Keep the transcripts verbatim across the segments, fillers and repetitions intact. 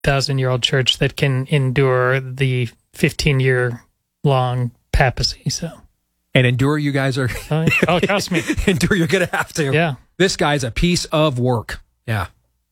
thousand-year-old church that can endure the fifteen-year-long papacy. So, and endure, you guys are. oh, oh, trust me, endure. You're going to have to. Yeah, this guy's a piece of work. Yeah.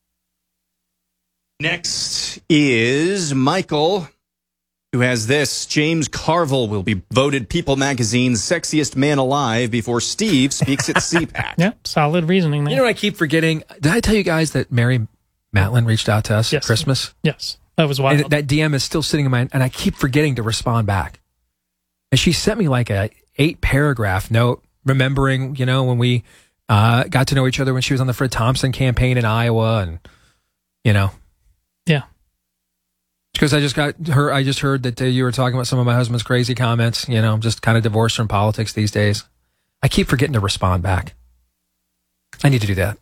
Next is Michael, who has this. James Carville will be voted People Magazine's sexiest man alive before Steve speaks at C PAC. Yeah, solid reasoning there. You know what I keep forgetting? Did I tell you guys that Mary Matlin reached out to us yes. at Christmas? Yes. That was wild. And that D M is still sitting in my, and I keep forgetting to respond back. And she sent me like a eight paragraph note, remembering, you know, when we uh, got to know each other when she was on the Fred Thompson campaign in Iowa, and, you know. Yeah. Because I just got her, I just heard that uh, you were talking about some of my husband's crazy comments. You know, I'm just kind of divorced from politics these days. I keep forgetting to respond back. I need to do that.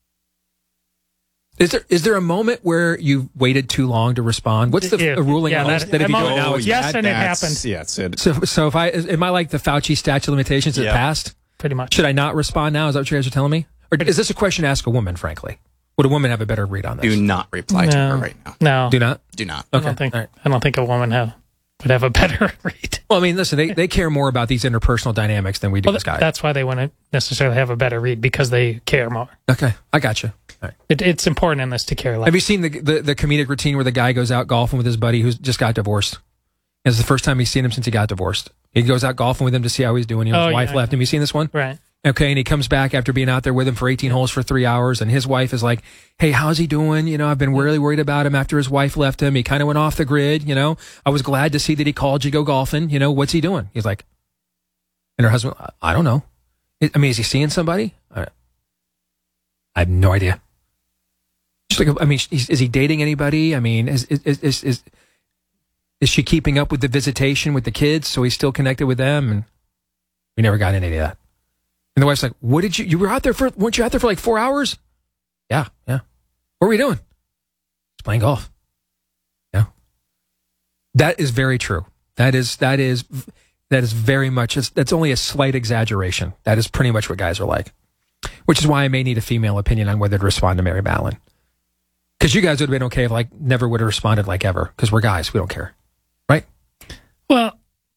Is there is there a moment where you waited too long to respond? What's the yeah, a ruling yeah, on that, that, that if you do it now, it's yes, bad? and it happened. Yeah, it's it. So, so if I am I like the Fauci statute of limitations? It Yep. passed. Pretty much. Should I not respond now? Is that what you guys are telling me? Or is this a question to ask a woman? Frankly, would a woman have a better read on this? Do not reply no, to her right now. No. Do not. Do not. I Okay. don't think. All right. I don't think a woman have, would have a better read. Well, I mean, listen, they, they care more about these interpersonal dynamics than we do Well, as guys. that's why they wouldn't necessarily have a better read, because they care more. Okay, I got you. All right. It, it's important in this to care less. Have you seen the, the the comedic routine where the guy goes out golfing with his buddy who's just got divorced? It's the first time he's seen him since he got divorced. He goes out golfing with him to see how he's doing. You know, his Oh, wife yeah, left yeah. him. You seen this one? Right. Okay, and he comes back after being out there with him for eighteen holes for three hours, and his wife is like, hey, how's he doing? You know, I've been really worried about him after his wife left him. He kind of went off the grid, you know. I was glad to see that he called you to go golfing. You know, what's he doing? He's like, and her husband, I don't know. I mean, is he seeing somebody? I I have no idea. She's like, I mean, is, is he dating anybody? I mean, is is, is is is she keeping up with the visitation with the kids, so he's still connected with them? And we never got into any of that. And the wife's like, what did you, you were out there for, weren't you out there for like four hours? Yeah, yeah. What were you doing? Just playing golf. Yeah. That is very true. That is, that is, that is very much, that's only a slight exaggeration. That is pretty much what guys are like. Which is why I may need a female opinion on whether to respond to Mary Matlin. Because you guys would have been okay if like never would have responded like ever. Because we're guys, we don't care. Right? Well,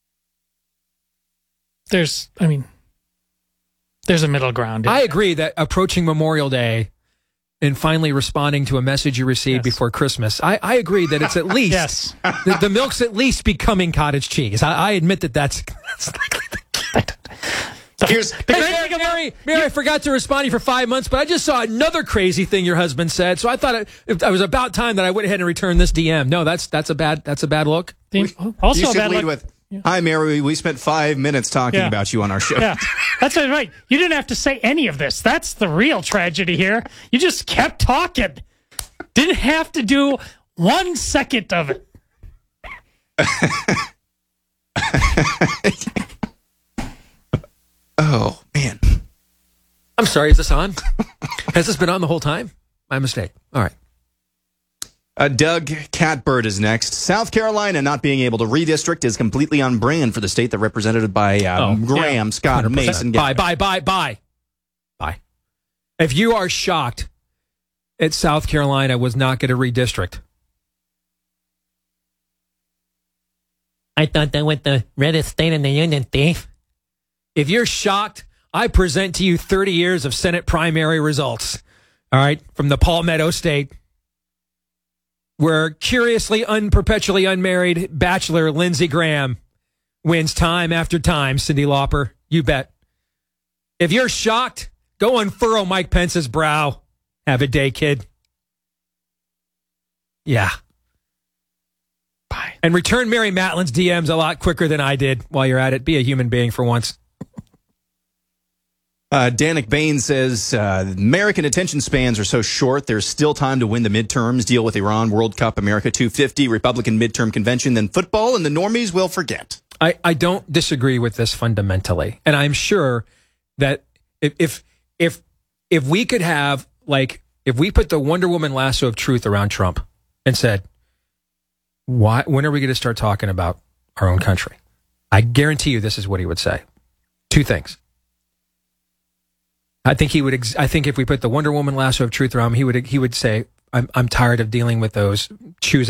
there's, I mean, there's a middle ground. I agree that approaching Memorial Day and finally responding to a message you received Yes. before Christmas, I, I agree that it's at least, Yes. the, the milk's at least becoming cottage cheese. I, I admit that that's... Here's Hey, Mary, Mary, Mary, I forgot to respond to you for five months, but I just saw another crazy thing your husband said, so I thought it, it was about time that I went ahead and returned this D M. No, that's that's a bad that's a bad look. The- also, you a should bad lead look- with, hi, Mary, we spent five minutes talking Yeah. about you on our show. Yeah, that's right. You didn't have to say any of this. That's the real tragedy here. You just kept talking. Didn't have to do one second of it. Oh, man. I'm sorry, is this on? Has this been on the whole time? My mistake. All right. Uh, Doug Catbird is next. South Carolina not being able to redistrict is completely on brand for the state that represented by um, Oh, Graham, yeah. Scott, one hundred Mason. percent. Bye, bye, bye, bye. Bye. If you are shocked that South Carolina was not going to redistrict, I thought that was the reddest state in the union, Steve. if you're shocked, I present to you thirty years of Senate primary results. All right, from the Palmetto State, where curiously, unperpetually unmarried bachelor Lindsey Graham wins time after time. Cyndi Lauper, you bet. If you're shocked, go unfurrow Mike Pence's brow. Have a day, kid. Yeah. Bye. And return Mary Matlin's D Ms a lot quicker than I did while you're at it. Be a human being for once. Uh, Danik Bain says uh, American attention spans are so short, there's still time to win the midterms, deal with Iran, World Cup, America two fifty, Republican midterm convention, then football, and the normies will forget. I, I don't disagree with this fundamentally. And I'm sure that if, if, if, if we could have, like, if we put the Wonder Woman lasso of truth around Trump and said, why, when are we going to start talking about our own country? I guarantee you this is what he would say. Two things. I think he would. Ex- I think if we put the Wonder Woman lasso of truth around him, he would. He would say, I'm I'm tired of dealing with those choosing